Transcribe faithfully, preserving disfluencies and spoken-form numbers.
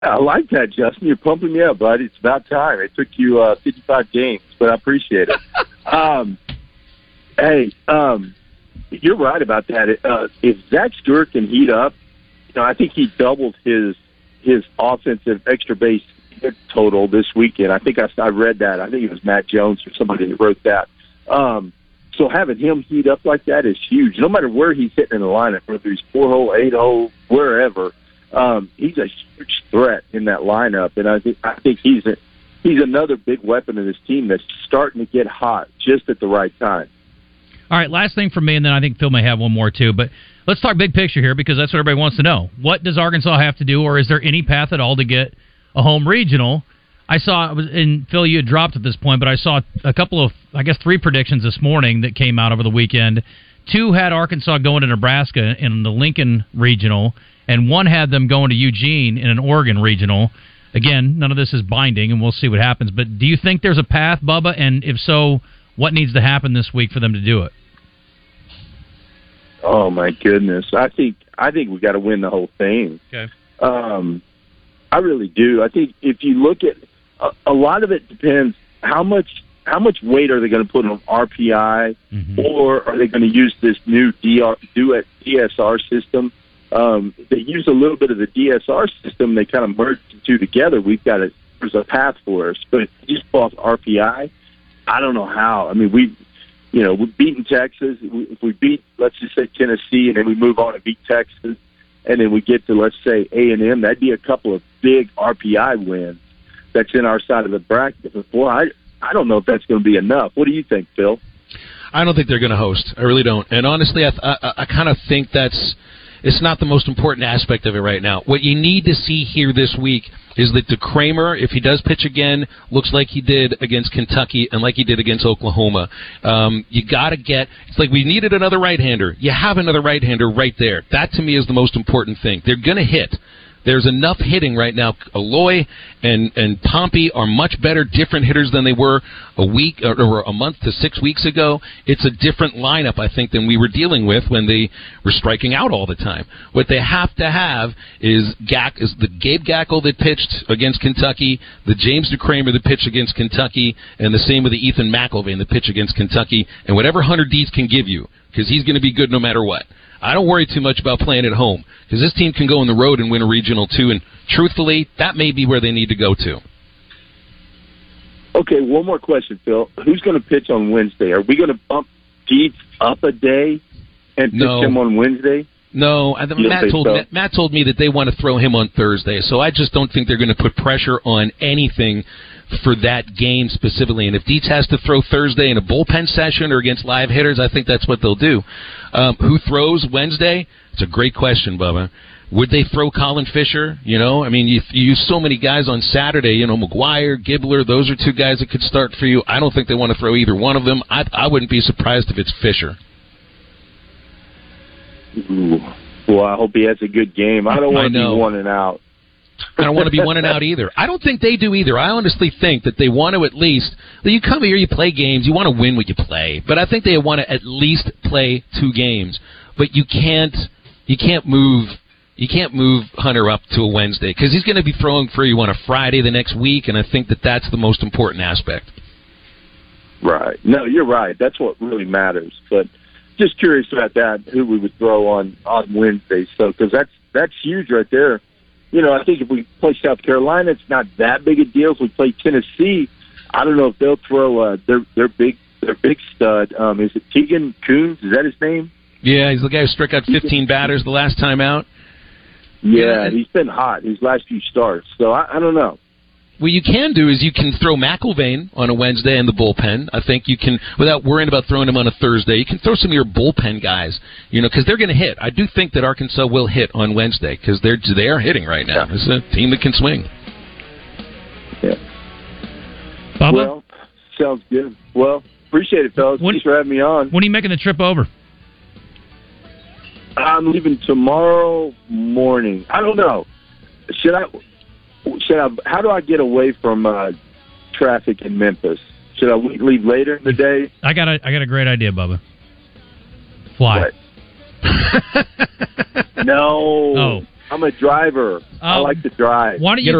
I like that, Justin. You're pumping me up, bud. It's about time. It took you uh, fifty-five games, but I appreciate it. um, hey, um, you're right about that. Uh, if Zach Stewart can heat up, you know, I think he doubled his his offensive extra base hit total this weekend. I think I, I read that. I think it was Matt Jones or somebody that wrote that. Um, so having him heat up like that is huge. No matter where he's hitting in the lineup, whether he's four hole, eight hole, wherever. Um, he's a huge threat in that lineup, and I think I think he's a, he's another big weapon in this team that's starting to get hot just at the right time. All right, last thing for me, and then I think Phil may have one more too. But let's talk big picture here because that's what everybody wants to know. What does Arkansas have to do, or is there any path at all to get a home regional? I saw, and Phil, you had dropped at this point, but I saw a couple of, I guess, three predictions this morning that came out over the weekend. Two had Arkansas going to Nebraska in the Lincoln regional, and one had them going to Eugene in an Oregon regional. Again, none of this is binding, and we'll see what happens. But do you think there's a path, Bubba? And if so, what needs to happen this week for them to do it? Oh my goodness! I think I think we got to win the whole thing. Okay. Um, I really do. I think if you look at a, a lot of it depends how much how much weight are they going to put on R P I, mm-hmm. or are they going to use this new D R, do it D S R system? Um, they use a little bit of the D S R system. They kind of merge the two together. We've got a there's a path for us, but if you just pull off R P I, I don't know how. I mean, we, you know, we've beaten Texas. If we beat, let's just say Tennessee, and then we move on and beat Texas, and then we get to, let's say, A and M, that'd be a couple of big R P I wins that's in our side of the bracket. But boy, I, I don't know if that's going to be enough. What do you think, Phil? I don't think they're going to host. I really don't. And honestly, I, I, I kind of think that's it's not the most important aspect of it right now. What you need to see here this week is that DeCramer, if he does pitch again, looks like he did against Kentucky and like he did against Oklahoma. Um, you got to get – it's like we needed another right-hander. You have another right-hander right there. That, to me, is the most important thing. They're going to hit. There's enough hitting right now. Aloy and, and Pompey are much better, different hitters than they were a week or, or a month to six weeks ago. It's a different lineup, I think, than we were dealing with when they were striking out all the time. What they have to have is, Gack, is the Gabe Gackle that pitched against Kentucky, the James DeCramer that pitched against Kentucky, and the same with the Ethan McElvain that pitched against Kentucky, and whatever Hunter Dietz can give you, because he's going to be good no matter what. I don't worry too much about playing at home because this team can go on the road and win a regional too, and truthfully, that may be where they need to go to. Okay, one more question, Phil. Who's going to pitch on Wednesday? Are we going to bump Dietz up a day and pitch no. him on Wednesday? No, I, Matt told so? Matt told me that they want to throw him on Thursday, so I just don't think they're going to put pressure on anything for that game specifically. And if Dietz has to throw Thursday in a bullpen session or against live hitters, I think that's what they'll do. Um, who throws Wednesday? It's a great question, Bubba. Would they throw Colin Fisher? You know, I mean, you, you use so many guys on Saturday. You know, McGuire, Gibbler, those are two guys that could start for you. I don't think they want to throw either one of them. I, I wouldn't be surprised if it's Fisher. Ooh. Well, I hope he has a good game. I don't want to be one and out. I don't want to be one and out either. I don't think they do either. I honestly think that they want to at least – you come here, you play games, you want to win what you play. But I think they want to at least play two games. But you can't you can't move you can't move Hunter up to a Wednesday because he's going to be throwing for you on a Friday the next week, and I think that that's the most important aspect. Right. No, you're right. That's what really matters. But just curious about that, who we would throw on, on Wednesday. So because that's that's huge right there. You know, I think if we play South Carolina, it's not that big a deal. If we play Tennessee, I don't know if they'll throw uh, their their big their big stud. Um, is it Tegan Coons? Is that his name? Yeah, he's the guy who struck out fifteen batters the last time out. Yeah, he's been hot his last few starts. So I, I don't know. What you can do is you can throw McElvain on a Wednesday in the bullpen. I think you can, without worrying about throwing him on a Thursday, you can throw some of your bullpen guys, you know, because they're going to hit. I do think that Arkansas will hit on Wednesday because they're they are hitting right now. Yeah. It's a team that can swing. Yeah. Bubba? Well, sounds good. Well, appreciate it, fellas. When, Thanks for having me on. When are you making the trip over? I'm leaving tomorrow morning. I don't know. Should I? Should I? How do I get away from uh, traffic in Memphis? Should I leave later in the day? I got a I got a great idea, Bubba. Fly. no. Oh. I'm a driver. I Um, like to drive. Why don't Get you